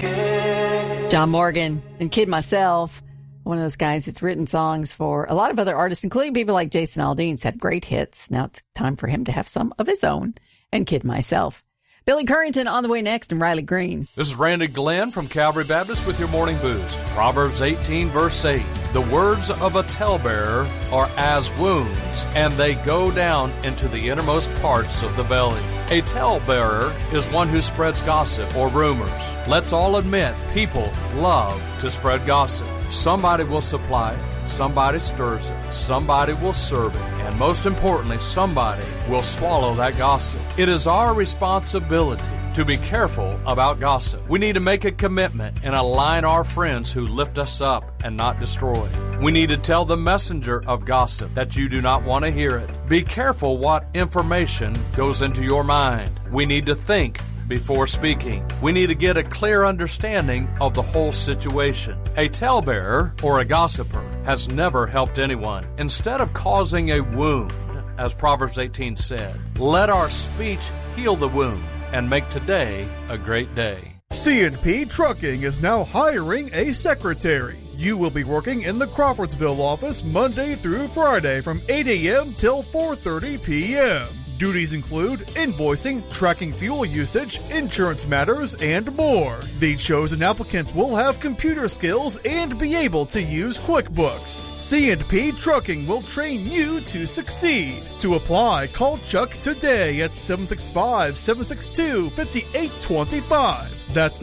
John Morgan and Kid Myself, one of those guys that's written songs for a lot of other artists, including people like Jason Aldean's had great hits. Now it's time for him to have some of his own, and Kid Myself. Billy Currington on the way next, and Riley Green. This is Randy Glenn from Calvary Baptist with your morning boost. Proverbs 18, verse 8. The words of a talebearer are as wounds, and they go down into the innermost parts of the belly. A talebearer is one who spreads gossip or rumors. Let's all admit, people love to spread gossip. Somebody will supply it, somebody stirs it, somebody will serve it, and most importantly, somebody will swallow that gossip. It is our responsibility to be careful about gossip. We need to make a commitment and align our friends who lift us up and not destroy. We need to tell the messenger of gossip that you do not want to hear it. Be careful what information goes into your mind. We need to think before speaking. We need to get a clear understanding of the whole situation. A talebearer or a gossiper has never helped anyone. Instead of causing a wound, as Proverbs 18 said, let our speech heal the wound and make today a great day. C&P Trucking is now hiring a secretary. You will be working in the Crawfordsville office Monday through Friday from 8 a.m. till 4:30 p.m. Duties include invoicing, tracking fuel usage, insurance matters, and more. The chosen applicant will have computer skills and be able to use QuickBooks. C&P Trucking will train you to succeed. To apply, call Chuck today at 765-762-5825. That's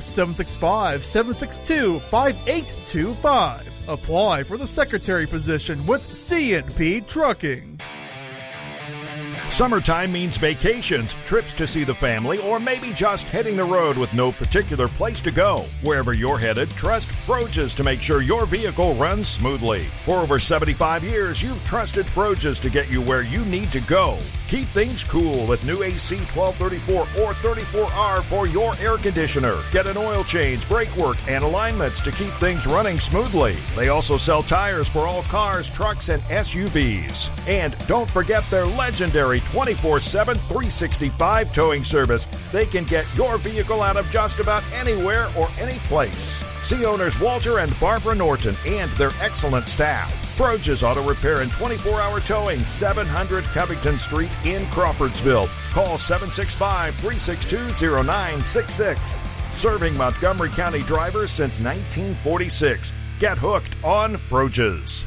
765-762-5825. Apply for the secretary position with C&P Trucking. Summertime means vacations, trips to see the family, or maybe just hitting the road with no particular place to go. Wherever you're headed, trust Froges to make sure your vehicle runs smoothly. For over 75 years, you've trusted Froges to get you where you need to go. Keep things cool with new AC 1234 or 34R for your air conditioner. Get an oil change, brake work, and alignments to keep things running smoothly. They also sell tires for all cars, trucks, and SUVs. And don't forget their legendary 24/7, 365 towing service. They can get your vehicle out of just about anywhere or any place. See owners Walter and Barbara Norton and their excellent staff. Froges Auto Repair and 24-hour towing, 700 Covington Street in Crawfordsville. Call 765-362-0966. Serving Montgomery County drivers since 1946. Get hooked on Froges.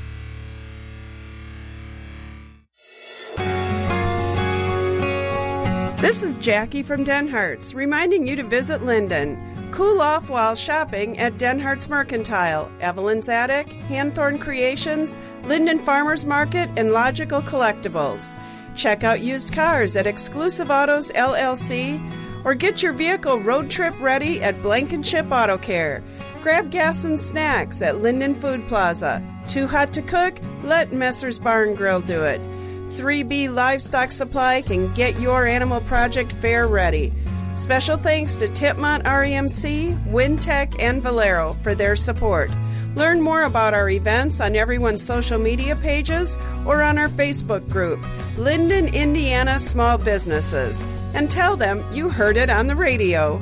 This is Jackie from Denhart's, reminding you to visit Linden. Cool off while shopping at Denhart's Mercantile, Evelyn's Attic, Hanthorn Creations, Linden Farmers Market, and Logical Collectibles. Check out used cars at Exclusive Autos LLC, or get your vehicle road trip ready at Blankenship Auto Care. Grab gas and snacks at Linden Food Plaza. Too hot to cook? Let Messer's Bar and Grill do it. 3B Livestock Supply can get your animal project fair ready. Special thanks to Tipmont REMC, Wintech, and Valero for their support. Learn more about our events on everyone's social media pages or on our Facebook group, Linden, Indiana Small Businesses, and tell them you heard it on the radio.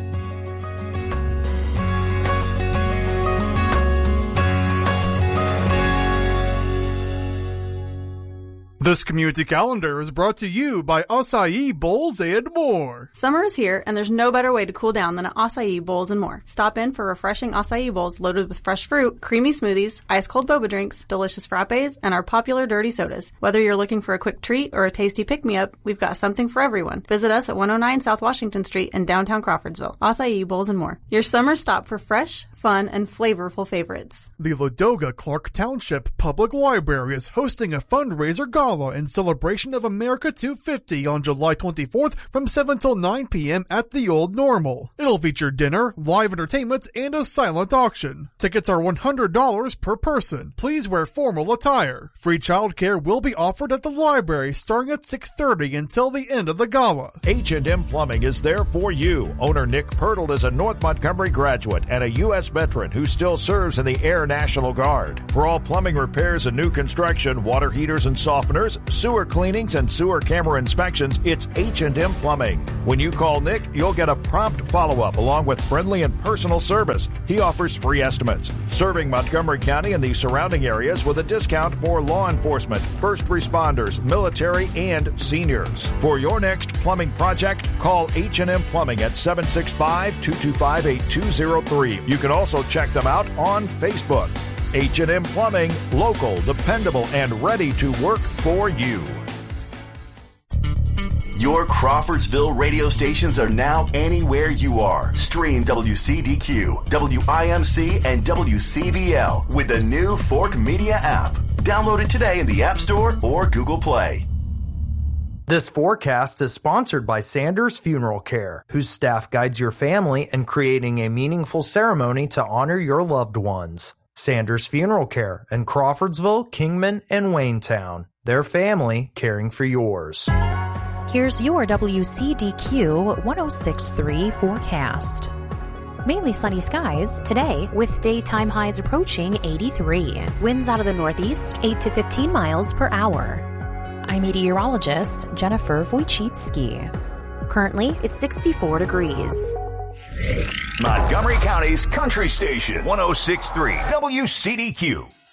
This community calendar is brought to you by Acai Bowls and More. Summer is here, and there's no better way to cool down than at Acai Bowls and More. Stop in for refreshing acai bowls loaded with fresh fruit, creamy smoothies, ice-cold boba drinks, delicious frappes, and our popular dirty sodas. Whether you're looking for a quick treat or a tasty pick-me-up, we've got something for everyone. Visit us at 109 South Washington Street in downtown Crawfordsville. Acai Bowls and More. Your summer stop for fresh, fun, and flavorful favorites. The Ladoga Clark Township Public Library is hosting a fundraiser gala in celebration of America 250 on July 24th from 7 till 9 p.m. at the Old Normal. It'll feature dinner, live entertainment, and a silent auction. Tickets are $100 per person. Please wear formal attire. Free childcare will be offered at the library starting at 6:30 until the end of the gala. H&M Plumbing is there for you. Owner Nick Pirtle is a North Montgomery graduate and a U.S. veteran who still serves in the Air National Guard. For all plumbing repairs and new construction, water heaters and softeners, repairs, sewer cleanings, and sewer camera inspections, it's H&M Plumbing. When you call Nick, you'll get a prompt follow-up along with friendly and personal service. He offers free estimates, serving Montgomery County and the surrounding areas with a discount for law enforcement, first responders, military, and seniors. For your next plumbing project, call H&M Plumbing at 765-225-8203. You can also check them out on Facebook. H&M Plumbing, local, dependable, and ready to work for you. Your Crawfordsville radio stations are now anywhere you are. Stream WCDQ, WIMC, and WCVL with the new Fork Media app. Download it today in the App Store or Google Play. This forecast is sponsored by Sanders Funeral Care, whose staff guides your family in creating a meaningful ceremony to honor your loved ones. Sanders Funeral Care in Crawfordsville, Kingman, and Waynetown. Their family caring for yours. Here's your WCDQ 106.3 forecast. Mainly sunny skies today with daytime highs approaching 83. Winds out of the northeast 8 to 15 miles per hour. I'm meteorologist Jennifer Wojcicki. Currently, it's 64 degrees. Montgomery County's country station, 106.3 WCDQ.